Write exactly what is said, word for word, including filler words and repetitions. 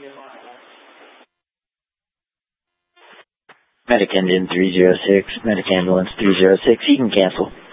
Medic engine three zero six, medic ambulance three zero six, you can cancel.